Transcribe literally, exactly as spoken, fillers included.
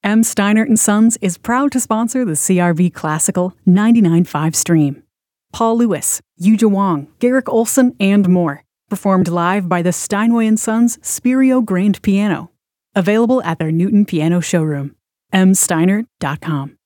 M. Steinert and Sons is proud to sponsor the C R V Classical ninety-nine point five stream. Paul Lewis, Yuja Wong, Garrick Olson, and more. Performed live by the Steinway and Sons Spirio Grand Piano. Available at their Newton Piano showroom. m steinert dot com.